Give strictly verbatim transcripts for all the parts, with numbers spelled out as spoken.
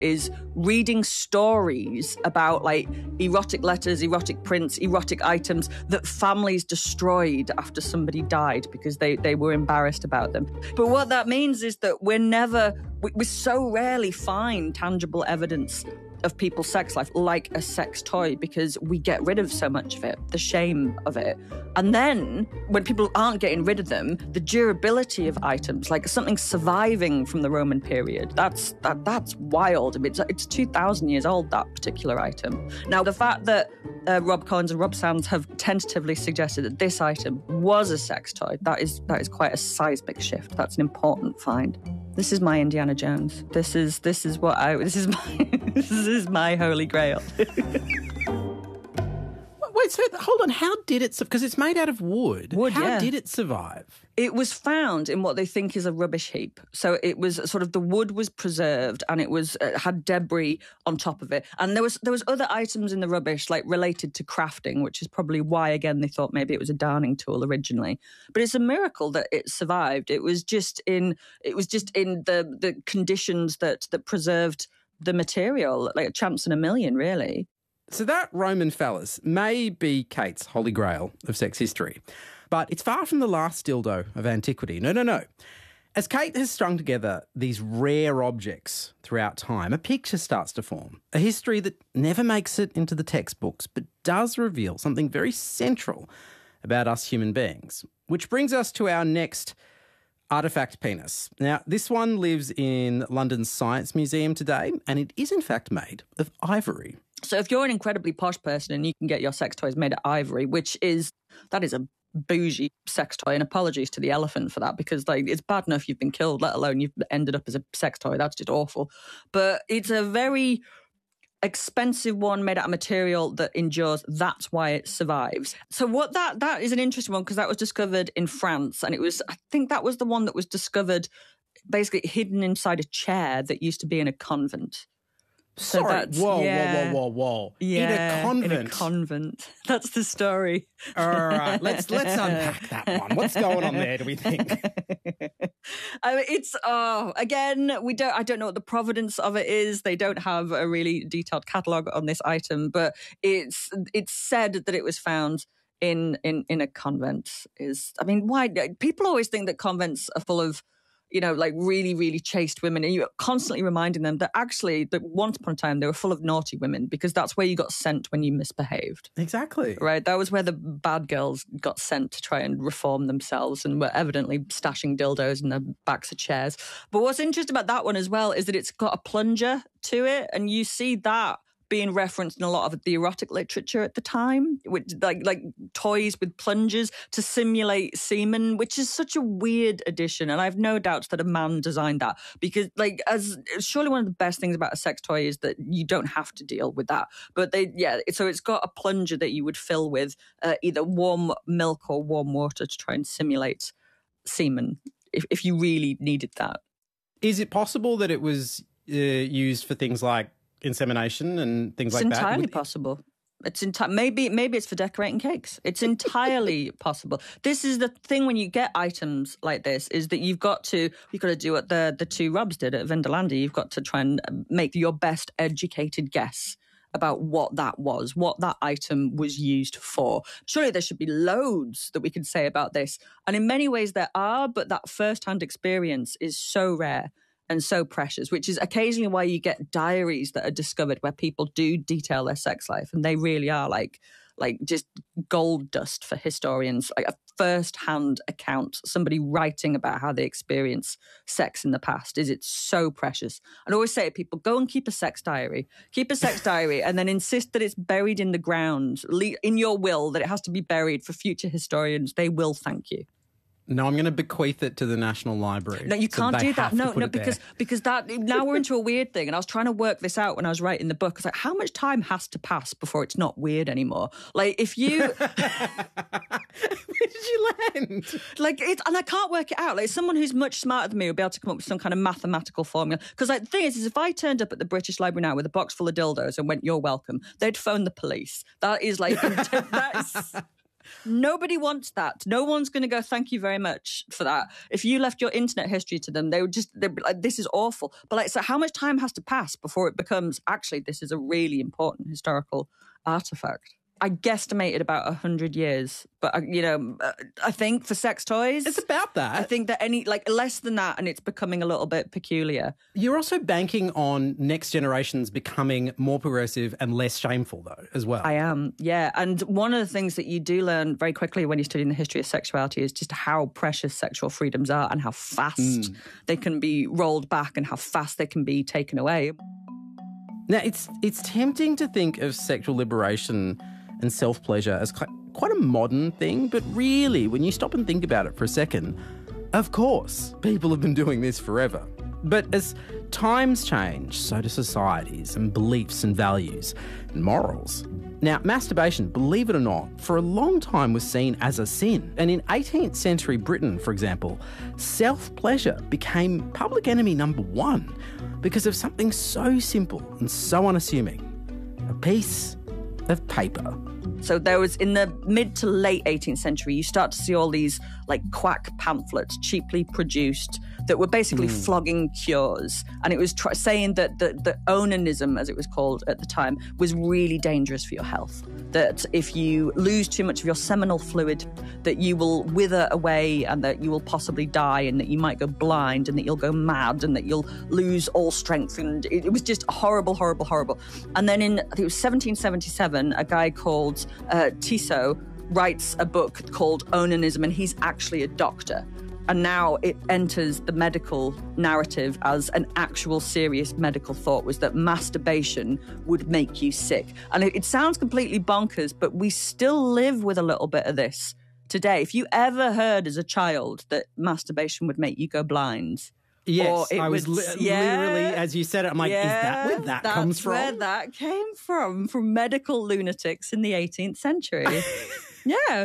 is reading stories about like erotic letters, erotic prints, erotic items that families destroyed after somebody died because they, they were embarrassed about them. But what that means is that we're never, we, we so rarely find tangible evidence of people's sex life like a sex toy because we get rid of so much of it, the shame of it. And then when people aren't getting rid of them, the durability of items, like something surviving from the Roman period, that's that that's wild. I mean, it's, it's two thousand years old, that particular item. Now, the fact that uh, Rob Collins and Rob Sands have tentatively suggested that this item was a sex toy, that is that is quite a seismic shift. That's an important find. This is my Indiana Jones. This is this is what I this is my this is my holy grail. Wait, so hold on. How did it? Because it's made out of wood. Wood. How yeah. did it survive? It was found in what they think is a rubbish heap. So it was sort of the wood was preserved and it was uh, had debris on top of it. And there was there was other items in the rubbish like related to crafting, which is probably why again they thought maybe it was a darning tool originally. But it's a miracle that it survived. It was just in it was just in the the conditions that that preserved the material, like a chance in a million, really. So that Roman phallus may be Kate's holy grail of sex history, but it's far from the last dildo of antiquity. No, no, no. As Kate has strung together these rare objects throughout time, a picture starts to form, a history that never makes it into the textbooks, but does reveal something very central about us human beings, which brings us to our next artefact penis. Now, this one lives in London's Science Museum today, and it is in fact made of ivory. So if you're an incredibly posh person and you can get your sex toys made of ivory, which is, that is a bougie sex toy, and apologies to the elephant for that, because like it's bad enough you've been killed, let alone you've ended up as a sex toy. That's just awful. But it's a very expensive one made out of material that endures. That's why it survives. So what that that is an interesting one because that was discovered in France, and it was, I think that was the one that was discovered basically hidden inside a chair that used to be in a convent. So Sorry, whoa, yeah, whoa, whoa, whoa, whoa. Yeah, in a convent? In a convent. That's the story. All right, let's let's unpack that one. What's going on there, do we think? I mean, it's, oh, again, we don't, I don't know what the provenance of it is. They don't have a really detailed catalogue on this item, but it's it's said that it was found in, in, in a convent. Is, I mean, why? People always think that convents are full of, you know, like really, really chaste women. And you're constantly reminding them that actually, that once upon a time, they were full of naughty women because that's where you got sent when you misbehaved. Exactly. Right? That was where the bad girls got sent to try and reform themselves and were evidently stashing dildos in the backs of chairs. But what's interesting about that one as well is that it's got a plunger to it. And you see that being referenced in a lot of the erotic literature at the time, which like like toys with plungers to simulate semen, which is such a weird addition. And I have no doubts that a man designed that because, like, as surely one of the best things about a sex toy is that you don't have to deal with that. But they, yeah, so it's got a plunger that you would fill with uh, either warm milk or warm water to try and simulate semen if, if you really needed that. Is it possible that it was uh, used for things like insemination and things it's like that? It's entirely possible. It's enti- maybe maybe it's for decorating cakes. It's entirely possible. This is the thing when you get items like this is that you've got to you've got to do what the the two Robs did at Vendolandi. You've got to try and make your best educated guess about what that was, what that item was used for. Surely there should be loads that we could say about this. And in many ways there are, but that first-hand experience is so rare and so precious, which is occasionally why you get diaries that are discovered where people do detail their sex life, and they really are like like just gold dust for historians, like a first-hand account, somebody writing about how they experience sex in the past. Is it so precious? And I always say to people, go and keep a sex diary. Keep a sex diary and then insist that it's buried in the ground, in your will, that it has to be buried for future historians. They will thank you. No, I'm going to bequeath it to the National Library. No, you so can't do that. No, no, it because there. because that now we're into a weird thing. And I was trying to work this out when I was writing the book. I was like, how much time has to pass before it's not weird anymore? Like, if you, where did you land? Like, it, and I can't work it out. Like, someone who's much smarter than me will be able to come up with some kind of mathematical formula. Because like the thing is, is if I turned up at the British Library now with a box full of dildos and went, "You're welcome," they'd phone the police. That is like that is. Nobody wants that. No one's going to go, thank you very much for that. If you left your internet history to them, they would just, they'd be like, this is awful. But like, so how much time has to pass before it becomes, actually, this is a really important historical artifact? I guesstimated about one hundred years. But, uh, you know, uh, I think for sex toys... It's about that. I think that any, like, less than that, and it's becoming a little bit peculiar. You're also banking on next generations becoming more progressive and less shameful, though, as well. I am, yeah. And one of the things that you do learn very quickly when you're studying the history of sexuality is just how precious sexual freedoms are and how fast mm. they can be rolled back and how fast they can be taken away. Now, it's it's tempting to think of sexual liberation and self-pleasure as quite a modern thing, but really, when you stop and think about it for a second, of course, people have been doing this forever. But as times change, so do societies and beliefs and values and morals. Now, masturbation, believe it or not, for a long time was seen as a sin. And in eighteenth century Britain, for example, self-pleasure became public enemy number one because of something so simple and so unassuming: a piece of paper. So there was, in the mid to late eighteenth century, you start to see all these like quack pamphlets cheaply produced that were basically mm. flogging cures. And it was tr- saying that the, the onanism, as it was called at the time, was really dangerous for your health. That if you lose too much of your seminal fluid, that you will wither away and that you will possibly die and that you might go blind and that you'll go mad and that you'll lose all strength. And it, it was just horrible, horrible, horrible. And then in, I think it was seventeen seventy-seven, a guy called uh, Tissot writes a book called Onanism, and he's actually a doctor. And now it enters the medical narrative as an actual serious medical thought, was that masturbation would make you sick. And it, it sounds completely bonkers, but we still live with a little bit of this today. If you ever heard as a child that masturbation would make you go blind... Yes, I was li- yeah, literally, as you said it, I'm like, yeah, is that where that that's comes from? Where that came from, from medical lunatics in the eighteenth century. Yeah.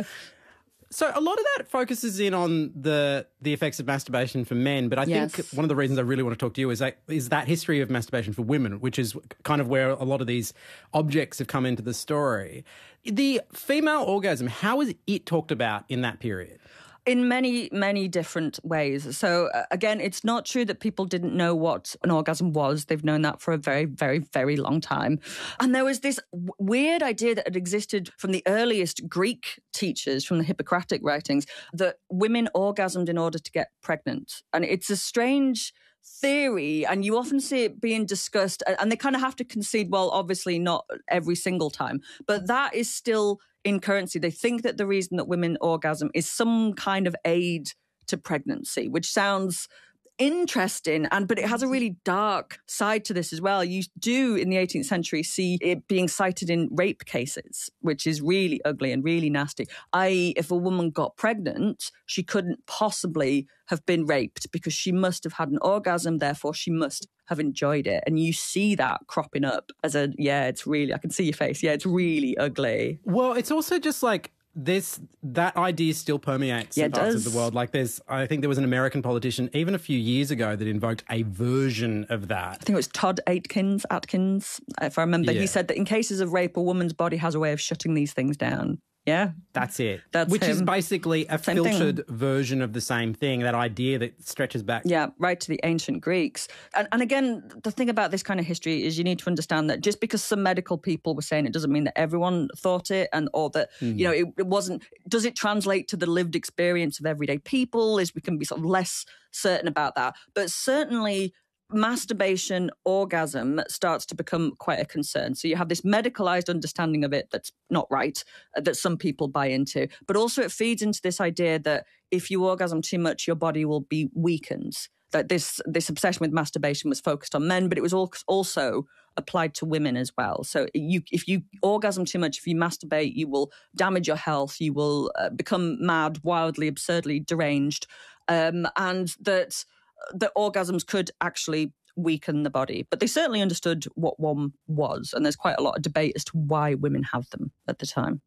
So a lot of that focuses in on the the effects of masturbation for men, but I yes. think one of the reasons I really want to talk to you is that, is that history of masturbation for women, which is kind of where a lot of these objects have come into the story. The female orgasm, how is it talked about in that period? In many, many different ways. So, uh, again, it's not true that people didn't know what an orgasm was. They've known that for a very, very, very long time. And there was this w- weird idea that had existed from the earliest Greek teachers, from the Hippocratic writings, that women orgasmed in order to get pregnant. And it's a strange theory, and you often see it being discussed, and they kind of have to concede, well, obviously not every single time, but that is still in currency. They think that the reason that women orgasm is some kind of aid to pregnancy, which sounds interesting, and but it has a really dark side to this as well. You do in the eighteenth century see it being cited in rape cases, which is really ugly and really nasty. that is, if a woman got pregnant, she couldn't possibly have been raped because she must have had an orgasm, therefore she must have enjoyed it. And you see that cropping up as a, yeah, it's really, I can see your face. Yeah, it's really ugly. Well, it's also just like, This that idea still permeates yeah, in parts does. of the world. Like there's, I think there was an American politician even a few years ago that invoked a version of that. I think it was Todd Atkins, Atkins, if I remember. Yeah. He said that in cases of rape, a woman's body has a way of shutting these things down. Yeah. That's it. That's Which him. is basically a Same filtered thing. version of the same thing, that idea that stretches back. Yeah, right to the ancient Greeks. And, and again, the thing about this kind of history is you need to understand that just because some medical people were saying it doesn't mean that everyone thought it, and or that, mm. you know, it, it wasn't, does it translate to the lived experience of everyday people? Is we can be sort of less certain about that. But certainly masturbation, orgasm starts to become quite a concern. So you have this medicalized understanding of it that's not right, uh, that some people buy into. But also it feeds into this idea that if you orgasm too much, your body will be weakened. That this this obsession with masturbation was focused on men, but it was also applied to women as well. So you, if you orgasm too much, if you masturbate, you will damage your health, you will uh, become mad, wildly, absurdly deranged, um, and that that orgasms could actually weaken the body. But they certainly understood what one was, and there's quite a lot of debate as to why women have them at the time.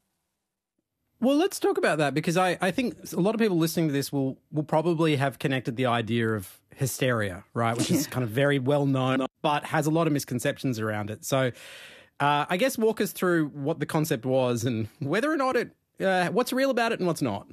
Well, let's talk about that, because I, I think a lot of people listening to this will, will probably have connected the idea of hysteria, right, which is kind of very well known, but has a lot of misconceptions around it. So uh, I guess walk us through what the concept was and whether or not it Uh, what's real about it and what's not?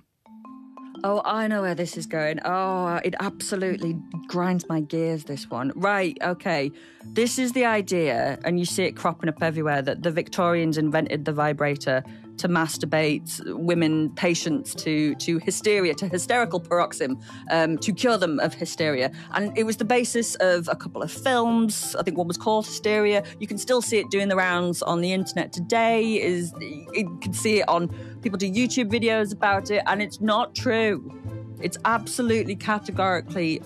Oh, I know where this is going. Oh, it absolutely grinds my gears, this one. Right, okay. This is the idea, and you see it cropping up everywhere, that the Victorians invented the vibrator to masturbate women patients to, to hysteria, to hysterical paroxysm, um, to cure them of hysteria. And it was the basis of a couple of films. I think one was called Hysteria. You can still see it doing the rounds on the internet today. Is You can see it on, people do YouTube videos about it, and it's not true. It's absolutely categorically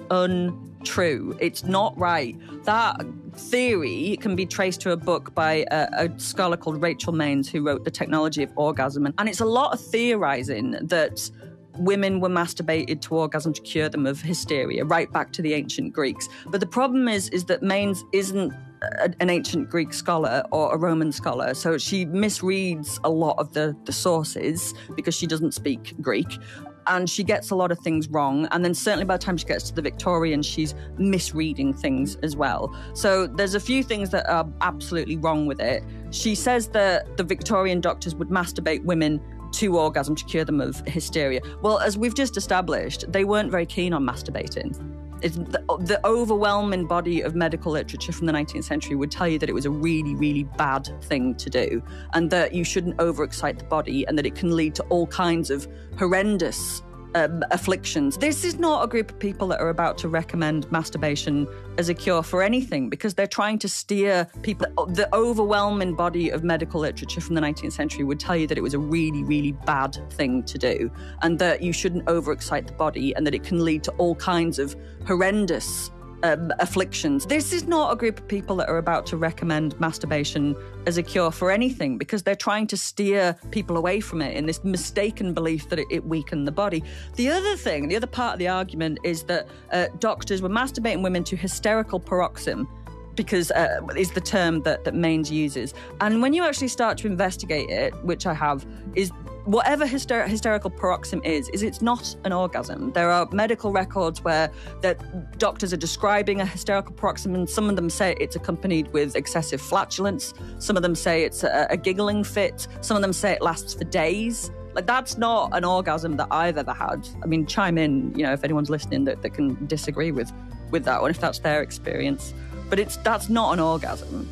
untrue. It's not right. That theory can be traced to a book by a, a scholar called Rachel Maines, who wrote The Technology of Orgasm. And it's a lot of theorizing that women were masturbated to orgasm to cure them of hysteria, right back to the ancient Greeks. But the problem is, is that Maines isn't a, an ancient Greek scholar or a Roman scholar, so she misreads a lot of the, the sources because she doesn't speak Greek. And she gets a lot of things wrong. And then certainly by the time she gets to the Victorians, she's misreading things as well. So there's a few things that are absolutely wrong with it. She says that the Victorian doctors would masturbate women to orgasm to cure them of hysteria. Well, as we've just established, they weren't very keen on masturbating. It's the, the overwhelming body of medical literature from the nineteenth century would tell you that it was a really, really bad thing to do, and that you shouldn't overexcite the body, and that it can lead to all kinds of horrendous um, afflictions. This is not a group of people that are about to recommend masturbation as a cure for anything, because they're trying to steer people. The overwhelming body of medical literature from the nineteenth century would tell you that it was a really, really bad thing to do, and that you shouldn't overexcite the body, and that it can lead to all kinds of horrendous Um, afflictions. This is not a group of people that are about to recommend masturbation as a cure for anything, because they're trying to steer people away from it in this mistaken belief that it, it weakened the body. The other thing, the other part of the argument is that uh, doctors were masturbating women to hysterical paroxysm, because uh, is the term that, that Maines uses. And when you actually start to investigate it, which I have, is whatever hyster- hysterical paroxysm is, is it's not an orgasm. There are medical records where that doctors are describing a hysterical paroxysm, and some of them say it's accompanied with excessive flatulence. Some of them say it's a, a giggling fit. Some of them say it lasts for days. Like, that's not an orgasm that I've ever had. I mean, chime in, you know, if anyone's listening that, that can disagree with, with that one, if that's their experience. But it's that's not an orgasm.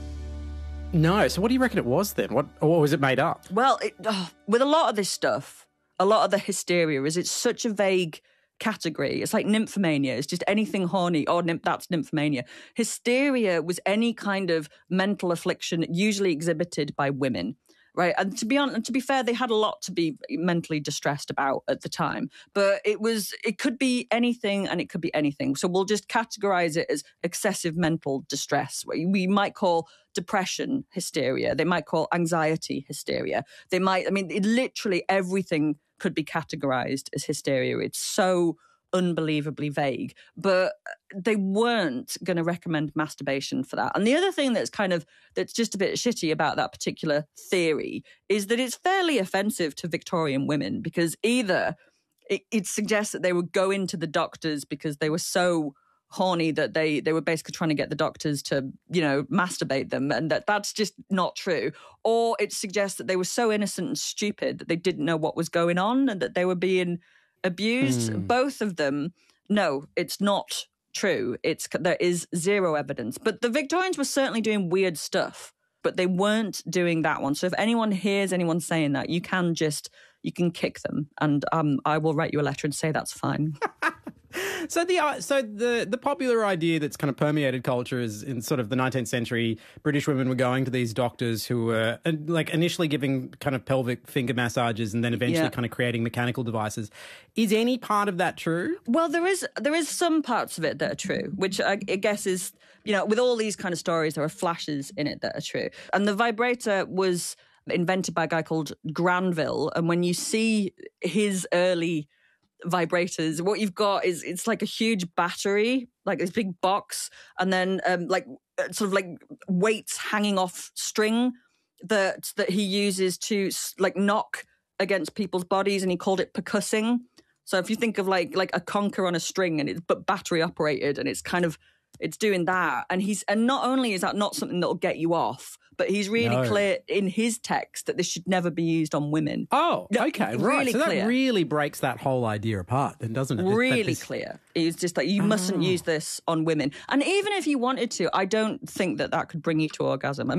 No. So what do you reckon it was then? What, or was it made up? Well, it, oh, with a lot of this stuff, a lot of the hysteria is it's such a vague category. It's like nymphomania. It's just anything horny. Oh, nymph, that's nymphomania. Hysteria was any kind of mental affliction usually exhibited by women. Right. And to be honest, to be fair, they had a lot to be mentally distressed about at the time. But it was it could be anything and it could be anything. So we'll just categorize it as excessive mental distress. We might call depression hysteria. They might call anxiety hysteria. They might, I mean, it, literally everything could be categorized as hysteria. It's so unbelievably vague, but they weren't going to recommend masturbation for that. And the other thing that's kind of that's just a bit shitty about that particular theory is that it's fairly offensive to Victorian women, because either it, it suggests that they would go into the doctors because they were so horny that they they were basically trying to get the doctors to, you know, masturbate them, and that that's just not true. Or it suggests that they were so innocent and stupid that they didn't know what was going on and that they were being abused. Mm. Both of them, no, it's not true. It's there is zero evidence. But the Victorians were certainly doing weird stuff, but they weren't doing that one. So if anyone hears anyone saying that, you can just you can kick them, and um, I will write you a letter and say that's fine. So the uh, so the the popular idea that's kind of permeated culture is in sort of the nineteenth century, British women were going to these doctors who were uh, like initially giving kind of pelvic finger massages and then eventually yeah. kind of creating mechanical devices. Is any part of that true? Well, there is there is some parts of it that are true, which I, I guess is, you know, with all these kind of stories, there are flashes in it that are true. And the vibrator was invented by a guy called Granville, and when you see his early vibrators, what you've got is it's like a huge battery, like this big box, and then um, like sort of like weights hanging off string that that he uses to like knock against people's bodies, and he called it percussing. So if you think of like like a conker on a string, and it's but battery operated, and it's kind of It's doing that. And he's and not only is that not something that will get you off, but he's really No. clear in his text that this should never be used on women. Oh, No, okay, really right. So clear. that really breaks that whole idea apart, then, doesn't it? That Really this- clear. He's just like, you mustn't use this on women. And even if you wanted to, I don't think that that could bring you to orgasm.